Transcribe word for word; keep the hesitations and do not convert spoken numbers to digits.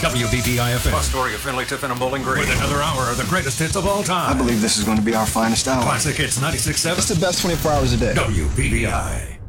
W B B I F M. Astoria, Finley, Tiffin, and Bowling Green. With another hour of the greatest hits of all time. I believe this is going to be our finest hour. Classic Hits ninety-six point seven. It's the best twenty-four hours a day. W B B I.